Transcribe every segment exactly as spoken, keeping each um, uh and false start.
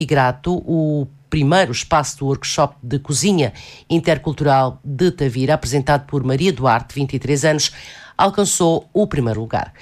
e grato, o primeiro espaço do workshop de cozinha intercultural de Tavira, apresentado por Maria Duarte, vinte e três anos, alcançou o primeiro lugar.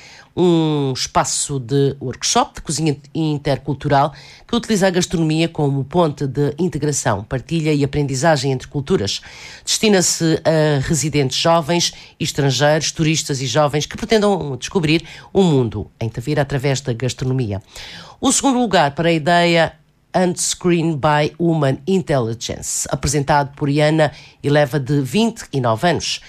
Um espaço de workshop de cozinha intercultural que utiliza a gastronomia como ponte de integração, partilha e aprendizagem entre culturas. Destina-se a residentes jovens, estrangeiros, turistas e jovens que pretendam descobrir o mundo em Tavira através da gastronomia. O segundo lugar para a ideia Unscreened by Human Intelligence, apresentado por Iana Ileva, de vinte e nove anos.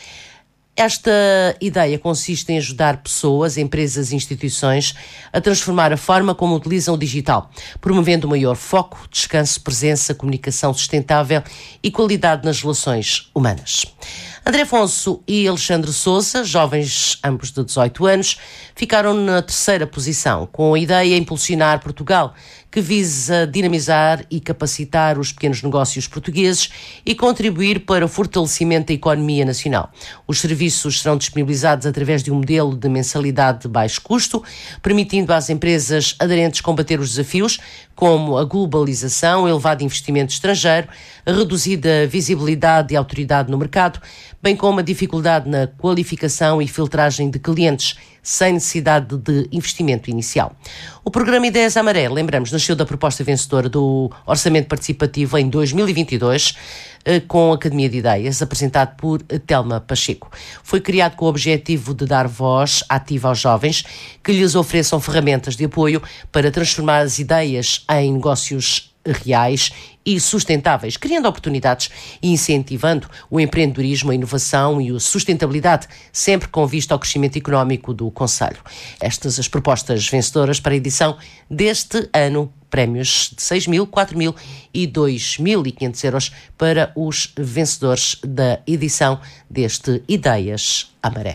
Esta ideia consiste em ajudar pessoas, empresas e instituições a transformar a forma como utilizam o digital, promovendo maior foco, descanso, presença, comunicação sustentável e qualidade nas relações humanas. André Afonso e Alexandre Sousa, jovens ambos de dezoito anos, ficaram na terceira posição, com a ideia de impulsionar Portugal, que visa dinamizar e capacitar os pequenos negócios portugueses e contribuir para o fortalecimento da economia nacional. Os serviços serão disponibilizados através de um modelo de mensalidade de baixo custo, permitindo às empresas aderentes combater os desafios, como a globalização, o elevado investimento estrangeiro, a reduzida visibilidade e autoridade no mercado, bem como a dificuldade na qualificação e filtragem de clientes, sem necessidade de investimento inicial. O programa Ideias Amarelo, lembramos, nasceu da proposta vencedora do Orçamento Participativo em dois mil e vinte e dois, com a Academia de Ideias, apresentado por Telma Pacheco. Foi criado com o objetivo de dar voz ativa aos jovens, que lhes ofereçam ferramentas de apoio para transformar as ideias em negócios reais e sustentáveis, criando oportunidades e incentivando o empreendedorismo, a inovação e a sustentabilidade, sempre com vista ao crescimento económico do concelho. Estas as propostas vencedoras para a edição deste ano. Prémios de seis mil, quatro mil e dois mil e quinhentos euros para os vencedores da edição deste Ideias à Maré.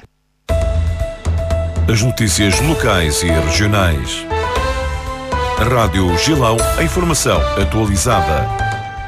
As notícias locais e regionais. Rádio Gilão, a informação atualizada.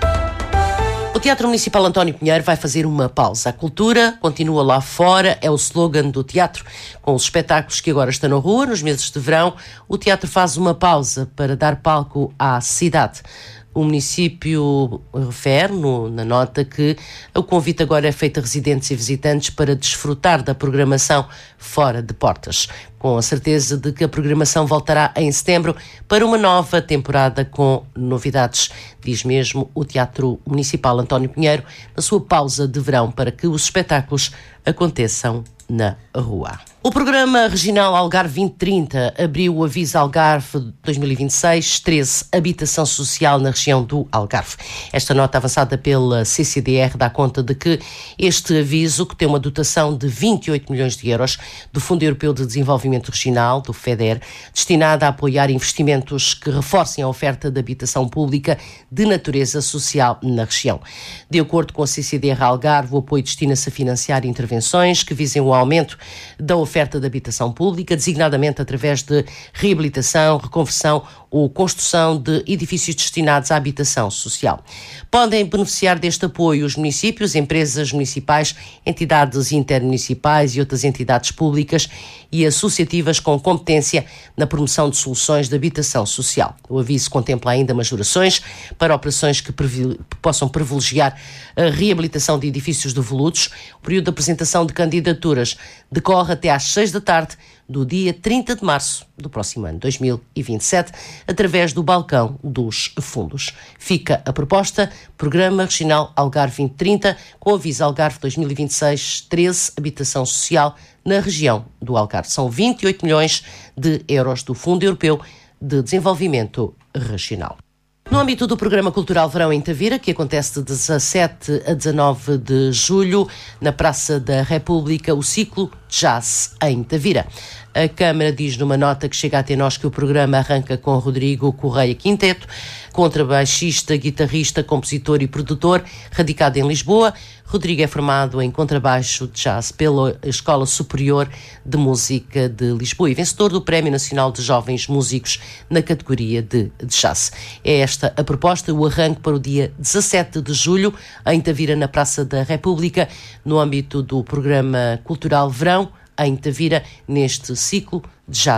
O Teatro Municipal António Pinheiro vai fazer uma pausa. A cultura continua lá fora, é o slogan do teatro. Com os espetáculos que agora estão na rua, nos meses de verão, o teatro faz uma pausa para dar palco à cidade. O município refere no, na nota que o convite agora é feito a residentes e visitantes para desfrutar da programação fora de portas, com a certeza de que a programação voltará em setembro para uma nova temporada com novidades, diz mesmo o Teatro Municipal António Pinheiro, na sua pausa de verão, para que os espetáculos aconteçam na rua. O programa regional Algarve vinte trinta abriu o aviso Algarve dois mil e vinte e seis treze, Habitação Social na região do Algarve. Esta nota avançada pela C C D R dá conta de que este aviso, que tem uma dotação de vinte e oito milhões de euros do Fundo Europeu de Desenvolvimento Regional, do FEDER, destinado a apoiar investimentos que reforcem a oferta de habitação pública de natureza social na região. De acordo com a C C D R Algarve, o apoio destina-se a financiar intervenções que visem o aumento da oferta de habitação pública, designadamente através de reabilitação, reconversão ou construção de edifícios destinados à habitação social. Podem beneficiar deste apoio os municípios, empresas municipais, entidades intermunicipais e outras entidades públicas e associativas com competência na promoção de soluções de habitação social. O aviso contempla ainda majorações para operações que privile- possam privilegiar a reabilitação de edifícios devolutos. O período de apresentação de candidaturas decorre até às seis da tarde do dia trinta de março do próximo ano, dois mil e vinte e sete, através do balcão dos fundos. Fica a proposta, Programa Regional Algarve vinte trinta, com aviso Algarve dois mil e vinte e seis treze, Habitação Social na região do Algarve. São vinte e oito milhões de euros do Fundo Europeu de Desenvolvimento Regional. No âmbito do Programa Cultural Verão em Tavira, que acontece de dezassete a dezanove de julho, na Praça da República, o ciclo Jazz em Tavira. A Câmara diz numa nota que chega até nós que o programa arranca com Rodrigo Correia Quinteto, contrabaixista, guitarrista, compositor e produtor, radicado em Lisboa. Rodrigo é formado em contrabaixo de jazz pela Escola Superior de Música de Lisboa e vencedor do Prémio Nacional de Jovens Músicos na categoria de jazz. É esta a proposta, o arranque para o dia dezassete de julho, em Tavira, na Praça da República, no âmbito do Programa Cultural Verão em Tavira, neste ciclo de Jazz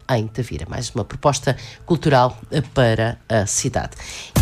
em Tavira. Mais uma proposta cultural para a cidade.